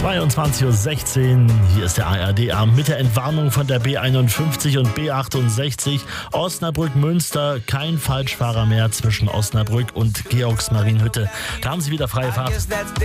22:16 Uhr, hier ist der ARD-Abend mit der Entwarnung von der B51 und B68. Osnabrück-Münster, kein Falschfahrer mehr zwischen Osnabrück und Georgsmarienhütte. Da haben Sie wieder freie Fahrt.